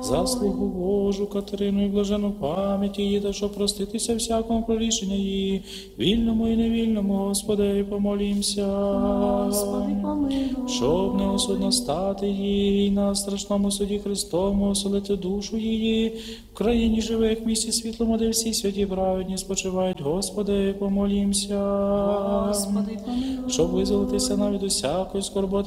Заслугу Божу Катерину і блажену пам'ять її, та щоб проститися всякому прорішення її, вільному і невільному, Господи, помолімся. Господи, помилуй. Щоб неосудно стати їй на страшному суді Христовому, оселити душу її, в країні живих, в місті світлому, де всі святі праведні спочивають, Господи, помолімся. Господи, помилуй. Щоб визволитися навіть усякої скорботи